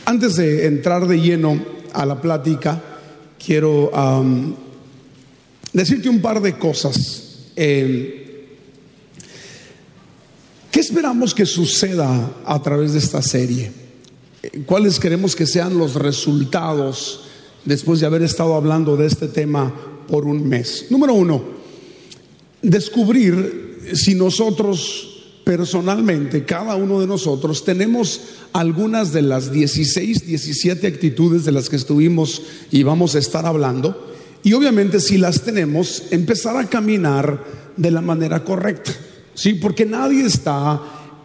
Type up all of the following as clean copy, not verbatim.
Antes de entrar de lleno a la plática, quiero decirte un par de cosas. ¿Qué esperamos que suceda a través de esta serie? ¿Cuáles queremos que sean los resultados después de haber estado hablando de este tema por un mes? Número uno, descubrir si nosotros personalmente, cada uno de nosotros, tenemos algunas de las 16, 17 actitudes de las que estuvimos y vamos a estar hablando. Y obviamente si las tenemos, empezar a caminar de la manera correcta, ¿sí? Porque nadie está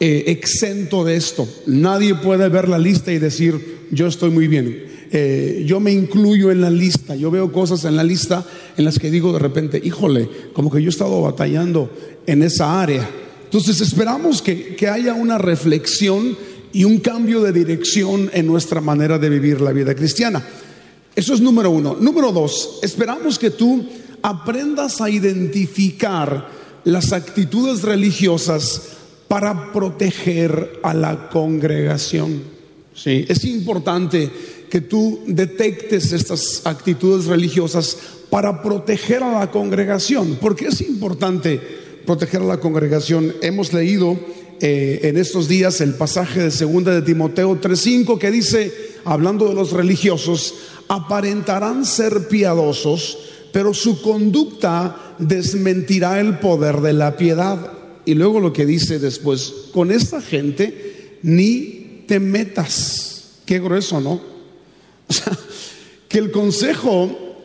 exento de esto. Nadie puede ver la lista y decir, yo estoy muy bien. Yo me incluyo en la lista. Yo veo cosas en la lista en las que digo de repente, híjole, como que yo he estado batallando en esa área. Entonces esperamos que haya una reflexión y un cambio de dirección en nuestra manera de vivir la vida cristiana. Eso es número uno. Número dos, esperamos que tú aprendas a identificar las actitudes religiosas para proteger a la congregación. Sí, es importante que tú detectes estas actitudes religiosas para proteger a la congregación. ¿Por qué es importante proteger a la congregación? Hemos leído en estos días el pasaje de 2 de Timoteo 3:5 que dice, hablando de los religiosos, aparentarán ser piadosos, pero su conducta desmentirá el poder de la piedad. Y luego lo que dice después, con esta gente ni te metas. Qué grueso, ¿no? O sea, que el consejo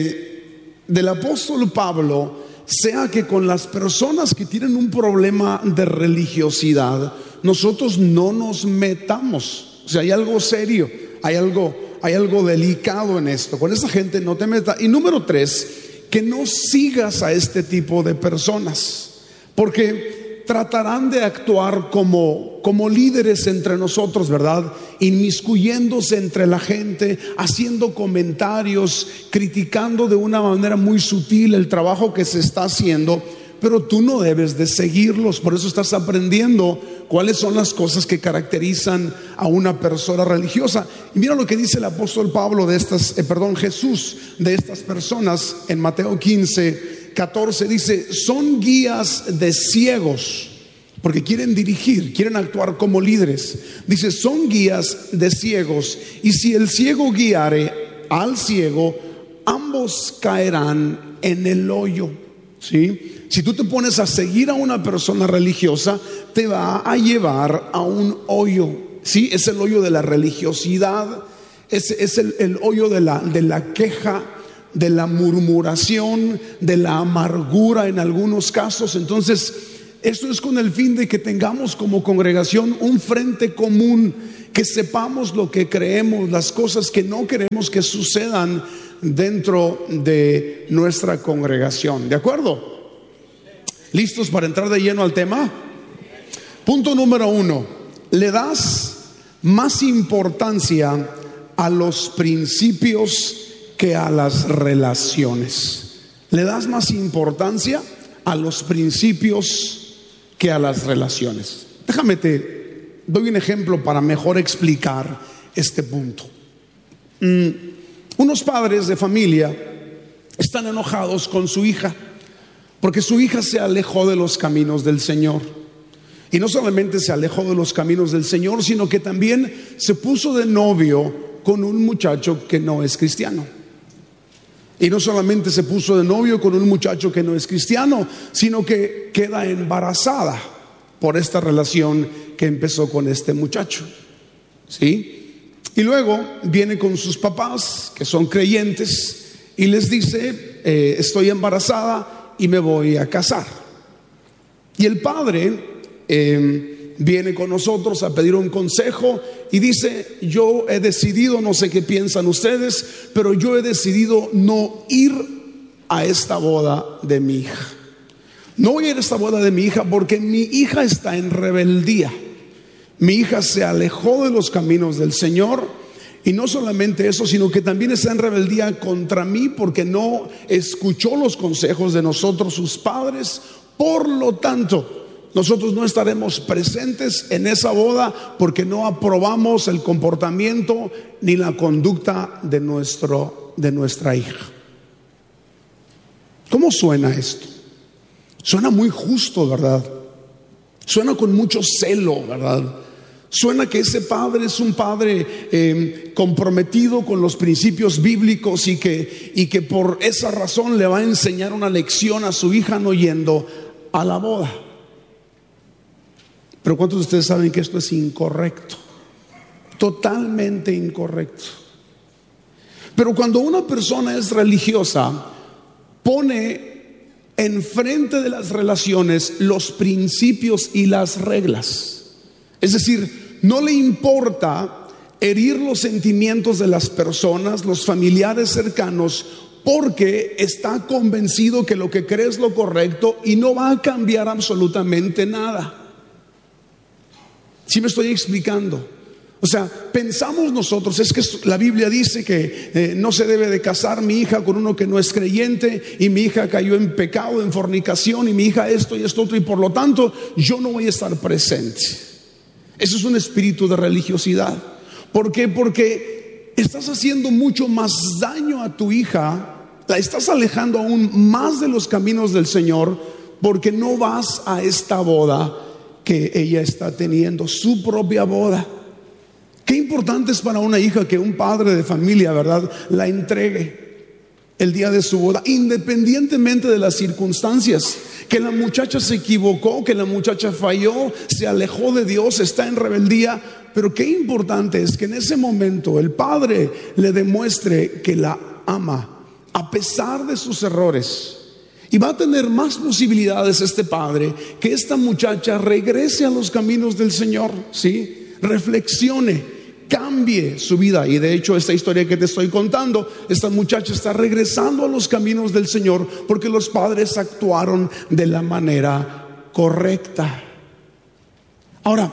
del apóstol Pablo sea que con las personas que tienen un problema de religiosidad, nosotros no nos metamos. O sea, hay algo serio, hay algo delicado en esto. Con esa gente no te metas. Y número tres, que no sigas a este tipo de personas, porque tratarán de actuar como líderes entre nosotros, ¿verdad? Inmiscuyéndose entre la gente, haciendo comentarios, criticando de una manera muy sutil el trabajo que se está haciendo, pero tú no debes de seguirlos. Por eso estás aprendiendo cuáles son las cosas que caracterizan a una persona religiosa. Y mira lo que dice el apóstol Pablo Jesús de estas personas en Mateo 15:14, dice, son guías de ciegos, porque quieren dirigir, quieren actuar como líderes. Dice, son guías de ciegos, y si el ciego guiare al ciego, ambos caerán en el hoyo. ¿Sí? Si tú te pones a seguir a una persona religiosa, te va a llevar a un hoyo. ¿Sí? Es el hoyo de la religiosidad, es el hoyo de la queja, de la murmuración, de la amargura en algunos casos. Entonces, esto es con el fin de que tengamos como congregación un frente común, que sepamos lo que creemos, las cosas que no queremos que sucedan dentro de nuestra congregación. ¿De acuerdo? ¿Listos para entrar de lleno al tema? Punto número uno, le das más importancia a los principios que a las relaciones. Le das más importancia a los principios que a las relaciones. Déjame te doy un ejemplo para mejor explicar este punto. Unos padres de familia están enojados con su hija porque su hija se alejó de los caminos del Señor. Y no solamente se alejó de los caminos del Señor, sino que también se puso de novio con un muchacho que no es cristiano. Y no solamente se puso de novio con un muchacho que no es cristiano, sino que queda embarazada por esta relación que empezó con este muchacho. ¿Sí? Y luego viene con sus papás, que son creyentes, y les dice, estoy embarazada y me voy a casar. Y el padre viene con nosotros a pedir un consejo y dice, yo he decidido, no sé qué piensan ustedes, pero yo he decidido no ir a esta boda de mi hija. No voy a ir a esta boda de mi hija porque mi hija está en rebeldía. Mi hija se alejó de los caminos del Señor. Y no solamente eso, sino que también está en rebeldía contra mí porque no escuchó los consejos de nosotros, sus padres. Por lo tanto, nosotros no estaremos presentes en esa boda porque no aprobamos el comportamiento ni la conducta de nuestra hija. ¿Cómo suena esto? Suena muy justo, ¿verdad? Suena con mucho celo, ¿verdad? Suena que ese padre es un padre comprometido con los principios bíblicos y que por esa razón le va a enseñar una lección a su hija no yendo a la boda. Pero ¿cuántos de ustedes saben que esto es incorrecto? Totalmente incorrecto. Pero cuando una persona es religiosa, pone enfrente de las relaciones los principios y las reglas. Es decir, no le importa herir los sentimientos de las personas, los familiares cercanos, porque está convencido que lo que cree es lo correcto y no va a cambiar absolutamente nada. ¿Sí me estoy explicando? O sea, pensamos nosotros, es que la Biblia dice que no se debe de casar mi hija con uno que no es creyente, y mi hija cayó en pecado, en fornicación, y mi hija esto y esto otro, y por lo tanto yo no voy a estar presente. Eso es un espíritu de religiosidad. ¿Por qué? Porque estás haciendo mucho más daño a tu hija, la estás alejando aún más de los caminos del Señor, porque no vas a esta boda que ella está teniendo, su propia boda. Qué importante es para una hija que un padre de familia, ¿verdad?, la entregue el día de su boda, independientemente de las circunstancias. Que la muchacha se equivocó, que la muchacha falló, se alejó de Dios, está en rebeldía. Pero qué importante es que en ese momento el padre le demuestre que la ama a pesar de sus errores. Y va a tener más posibilidades este padre que esta muchacha regrese a los caminos del Señor, ¿sí? Reflexione, cambie su vida. Y de hecho esta historia que te estoy contando, esta muchacha está regresando a los caminos del Señor porque los padres actuaron de la manera correcta. Ahora,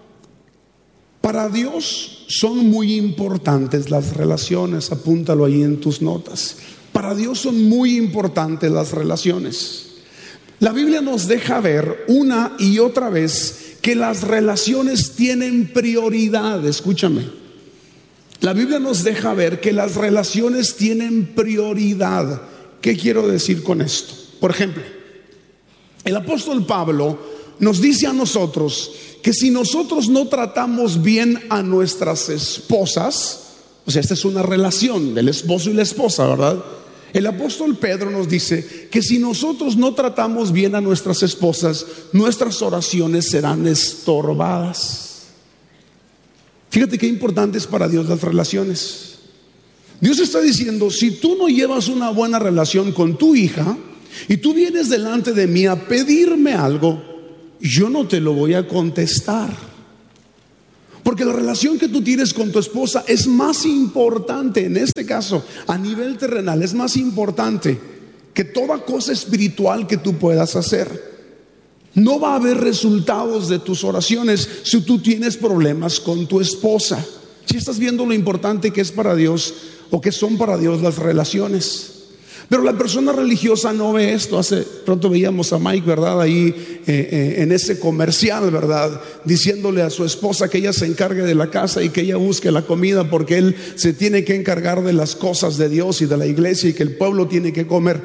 para Dios son muy importantes las relaciones. Apúntalo ahí en tus notas. Para Dios son muy importantes las relaciones. La Biblia nos deja ver una y otra vez que las relaciones tienen prioridad. Escúchame. La Biblia nos deja ver que las relaciones tienen prioridad. ¿Qué quiero decir con esto? Por ejemplo, el apóstol Pablo nos dice a nosotros que si nosotros no tratamos bien a nuestras esposas, o sea, esta es una relación del esposo y la esposa, ¿verdad? El apóstol Pedro nos dice que si nosotros no tratamos bien a nuestras esposas, nuestras oraciones serán estorbadas. Fíjate qué importante es para Dios las relaciones. Dios está diciendo, si tú no llevas una buena relación con tu hija y tú vienes delante de mí a pedirme algo, yo no te lo voy a contestar. Porque la relación que tú tienes con tu esposa es más importante, en este caso, a nivel terrenal, es más importante que toda cosa espiritual que tú puedas hacer. No va a haber resultados de tus oraciones si tú tienes problemas con tu esposa. Si estás viendo lo importante que es para Dios o que son para Dios las relaciones. Pero la persona religiosa no ve esto. Hace pronto veíamos a Mike, ¿verdad? Ahí en ese comercial, ¿verdad? Diciéndole a su esposa que ella se encargue de la casa y que ella busque la comida, porque él se tiene que encargar de las cosas de Dios y de la iglesia, y que el pueblo tiene que comer.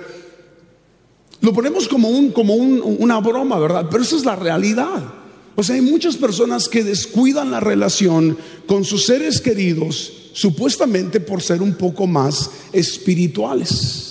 Lo ponemos como una broma, ¿verdad? Pero esa es la realidad. O sea, hay muchas personas que descuidan la relación con sus seres queridos, supuestamente por ser un poco más espirituales.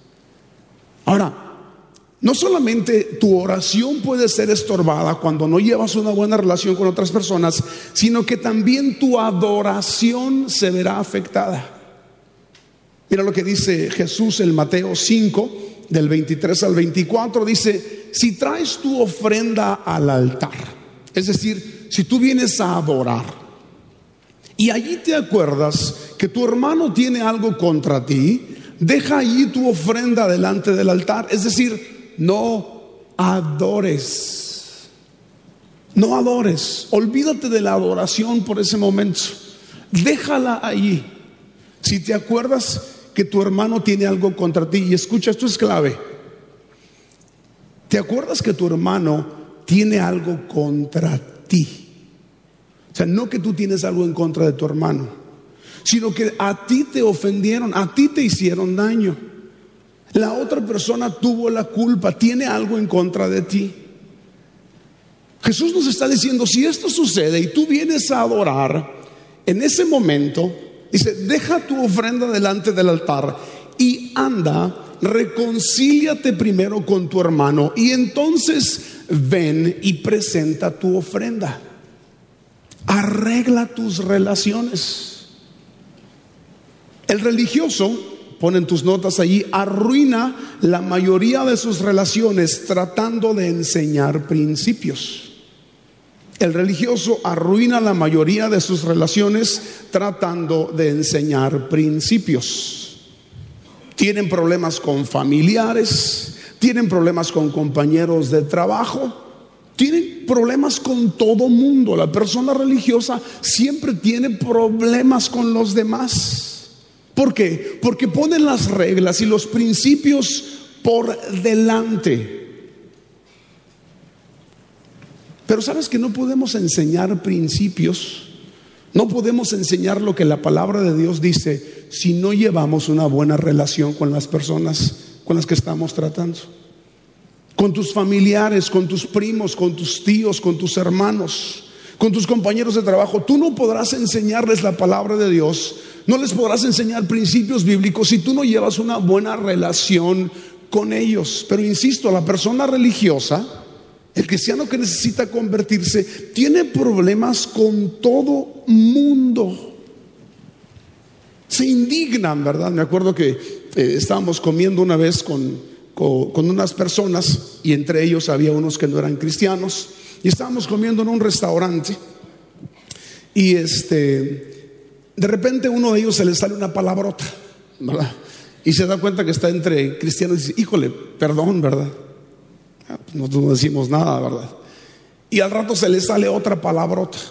Ahora, no solamente tu oración puede ser estorbada cuando no llevas una buena relación con otras personas, sino que también tu adoración se verá afectada. Mira lo que dice Jesús en Mateo 5, del 23 al 24, dice: si traes tu ofrenda al altar, es decir, si tú vienes a adorar y allí te acuerdas que tu hermano tiene algo contra ti, deja allí tu ofrenda delante del altar. Es decir, no adores. No adores. Olvídate de la adoración por ese momento. Déjala allí. Si te acuerdas que tu hermano tiene algo contra ti, y escucha, esto es clave. ¿Te acuerdas que tu hermano tiene algo contra ti. O sea, no que tú tienes algo en contra de tu hermano, sino que a ti te ofendieron, a ti te hicieron daño. La otra persona tuvo la culpa, tiene algo en contra de ti. Jesús nos está diciendo, si esto sucede y tú vienes a adorar, en ese momento, dice, deja tu ofrenda delante del altar y anda, reconcíliate primero con tu hermano y entonces ven y presenta tu ofrenda. Arregla tus relaciones. El religioso, ponen tus notas allí, arruina la mayoría de sus relaciones tratando de enseñar principios. El religioso arruina la mayoría de sus relaciones tratando de enseñar principios. Tienen problemas con familiares, tienen problemas con compañeros de trabajo, tienen problemas con todo mundo. La persona religiosa siempre tiene problemas con los demás. ¿Por qué? Porque ponen las reglas y los principios por delante. Pero sabes que no podemos enseñar principios, no podemos enseñar lo que la palabra de Dios dice si no llevamos una buena relación con las personas con las que estamos tratando. Con tus familiares, con tus primos, con tus tíos, con tus hermanos, con tus compañeros de trabajo. Tú no podrás enseñarles la palabra de Dios, no les podrás enseñar principios bíblicos si tú no llevas una buena relación con ellos. Pero insisto, la persona religiosa, el cristiano que necesita convertirse, tiene problemas con todo mundo. Se indignan, ¿verdad? Me acuerdo que estábamos comiendo una vez con unas personas y entre ellos había unos que no eran cristianos y estábamos comiendo en un restaurante y de repente a uno de ellos se le sale una palabrota, ¿verdad? Y se da cuenta que está entre cristianos y dice, híjole, perdón, ¿verdad? Nosotros no decimos nada, ¿verdad? Y al rato se le sale otra palabrota.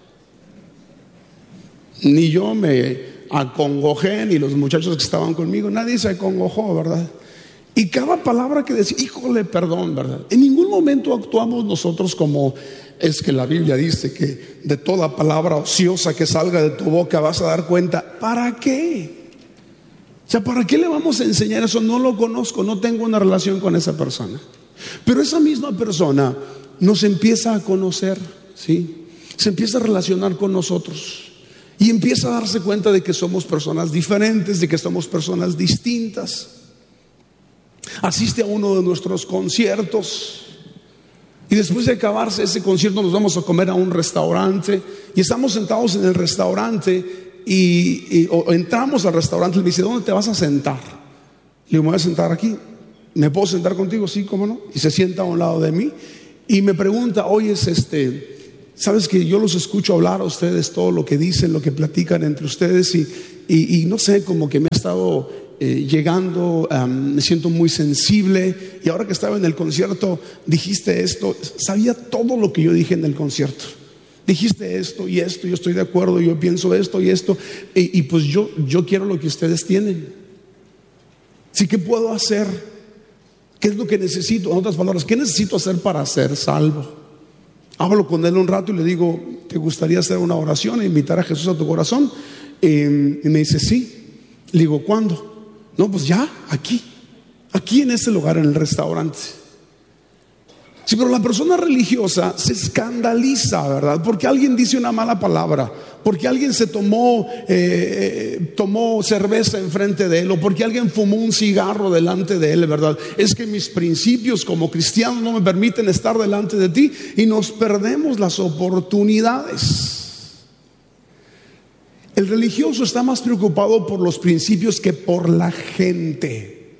Ni yo me acongojé, ni los muchachos que estaban conmigo, nadie se acongojó, ¿verdad? Y cada palabra que decía, híjole, perdón, ¿verdad? En ningún momento actuamos nosotros como es que la Biblia dice que de toda palabra ociosa que salga de tu boca vas a dar cuenta. ¿Para qué? O sea, ¿para qué le vamos a enseñar eso? No lo conozco, no tengo una relación con esa persona. Pero esa misma persona nos empieza a conocer, ¿sí? Se empieza a relacionar con nosotros y empieza a darse cuenta de que somos personas diferentes, de que somos personas distintas. Asiste a uno de nuestros conciertos y después de acabarse ese concierto nos vamos a comer a un restaurante y estamos sentados en el restaurante o entramos al restaurante y me dice, ¿dónde te vas a sentar? Le digo, me voy a sentar aquí. ¿Me puedo sentar contigo? Sí, ¿cómo no? Y se sienta a un lado de mí y me pregunta, oye, sabes que yo los escucho hablar a ustedes, todo lo que dicen, lo que platican entre ustedes y no sé, como que me ha estado llegando, me siento muy sensible y ahora que estaba en el concierto dijiste esto, sabía todo lo que yo dije en el concierto. Dijiste esto y esto, yo estoy de acuerdo, yo pienso esto y esto y pues yo quiero lo que ustedes tienen. Así que puedo hacer. ¿Qué es lo que necesito? En otras palabras, ¿qué necesito hacer para ser salvo? Hablo con él un rato y le digo, ¿te gustaría hacer una oración e invitar a Jesús a tu corazón? Y me dice, sí. Le digo, ¿cuándo? No, pues ya, aquí en ese lugar, en el restaurante. Sí, pero la persona religiosa se escandaliza, ¿verdad? Porque alguien dice una mala palabra, porque alguien se tomó cerveza enfrente de él, o porque alguien fumó un cigarro delante de él, ¿verdad? Es que mis principios como cristiano no me permiten estar delante de ti y nos perdemos las oportunidades. El religioso está más preocupado por los principios que por la gente.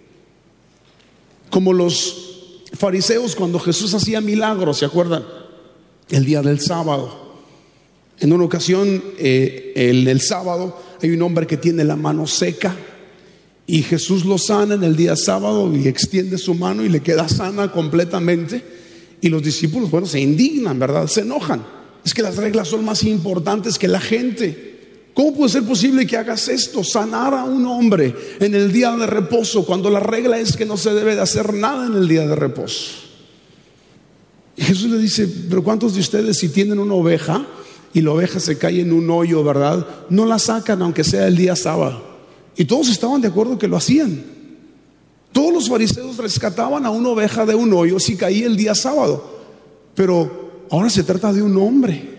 Como los fariseos cuando Jesús hacía milagros, ¿se acuerdan? El día del sábado. En una ocasión, el sábado, hay un hombre que tiene la mano seca y Jesús lo sana en el día sábado y extiende su mano y le queda sana completamente. Y los discípulos, bueno, se indignan, ¿verdad? Se enojan. Es que las reglas son más importantes que la gente. ¿Cómo puede ser posible que hagas esto? Sanar a un hombre en el día de reposo, cuando la regla es que no se debe de hacer nada en el día de reposo. Y Jesús le dice: pero ¿cuántos de ustedes, si tienen una oveja y la oveja se cae en un hoyo, verdad, no la sacan aunque sea el día sábado? Y todos estaban de acuerdo que lo hacían. Todos los fariseos rescataban a una oveja de un hoyo si caía el día sábado. Pero ahora se trata de un hombre.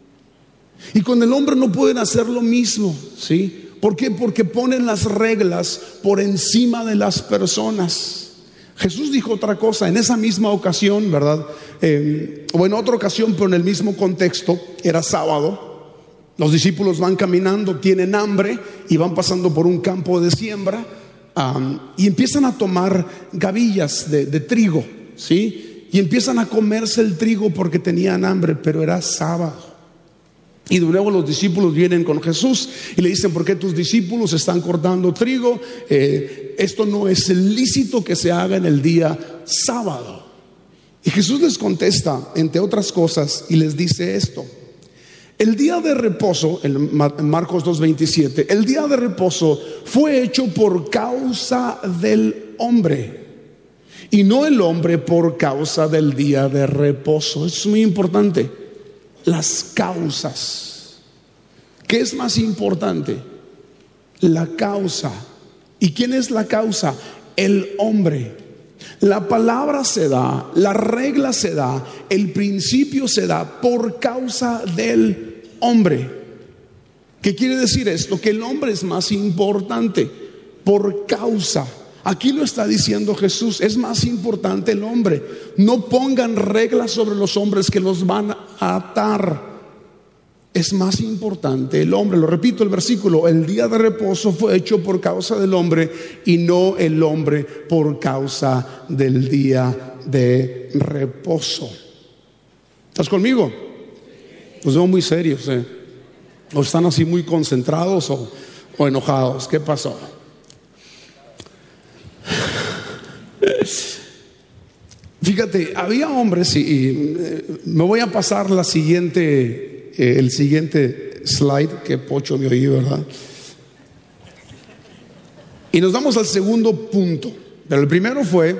Y con el hombre no pueden hacer lo mismo, ¿sí? ¿Por qué? Porque ponen las reglas por encima de las personas. Jesús dijo otra cosa en esa misma ocasión, ¿verdad? O en otra ocasión, pero en el mismo contexto. Era sábado. Los discípulos van caminando, tienen hambre y van pasando por un campo de siembra, y empiezan a tomar gavillas de trigo, ¿sí? Y empiezan a comerse el trigo porque tenían hambre, pero era sábado. Y de nuevo los discípulos vienen con Jesús y le dicen: ¿por qué tus discípulos están cortando trigo? Esto no es lícito que se haga en el día sábado. Y Jesús les contesta, entre otras cosas, y les dice esto: el día de reposo, en Marcos 2:27, el día de reposo fue hecho por causa del hombre, y no el hombre por causa del día de reposo. Eso es muy importante. Las causas. ¿Qué es más importante? La causa. ¿Y quién es la causa? El hombre. La palabra se da, la regla se da, el principio se da por causa del hombre. ¿Qué quiere decir esto? Que el hombre es más importante por causa. Aquí lo está diciendo Jesús: es más importante el hombre. No pongan reglas sobre los hombres que los van a atar. Es más importante el hombre. Lo repito el versículo: el día de reposo fue hecho por causa del hombre y no el hombre por causa del día de reposo. ¿Estás conmigo? Los veo muy serios, o están así muy concentrados o enojados. ¿Qué pasó? Fíjate, había hombres, y me voy a pasar el siguiente slide, que pocho me oí, ¿verdad? Y nos vamos al segundo punto. Pero el primero fue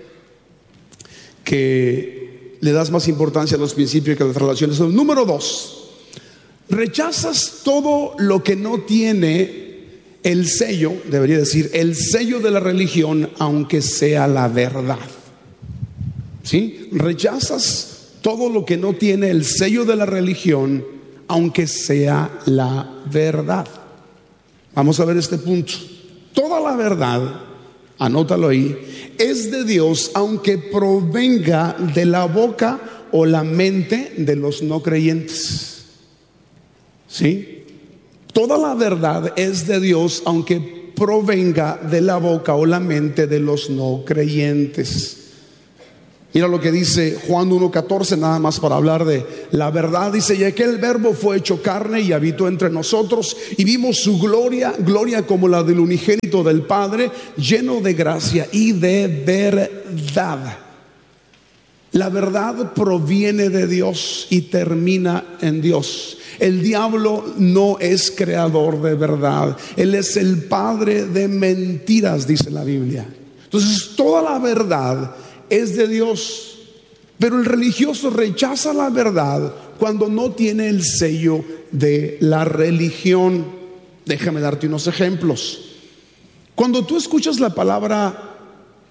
que le das más importancia a los principios que a las relaciones. Número 2, rechazas todo lo que no tiene el sello, debería decir, el sello de la religión, aunque sea la verdad. ¿Sí? Rechazas todo lo que no tiene el sello de la religión, aunque sea la verdad. Vamos a ver este punto. Toda la verdad, anótalo ahí, es de Dios, aunque provenga de la boca o la mente de los no creyentes. ¿Sí? Toda la verdad es de Dios, aunque provenga de la boca o la mente de los no creyentes. Mira lo que dice Juan 1:14, nada más para hablar de la verdad. Dice: y aquel verbo fue hecho carne y habitó entre nosotros, y vimos su gloria, gloria como la del unigénito del Padre, lleno de gracia y de verdad. La verdad proviene de Dios y termina en Dios. El diablo no es creador de verdad. Él es el padre de mentiras, dice la Biblia. Entonces, toda la verdad es de Dios. Pero el religioso rechaza la verdad cuando no tiene el sello de la religión. Déjame darte unos ejemplos. Cuando tú escuchas la palabra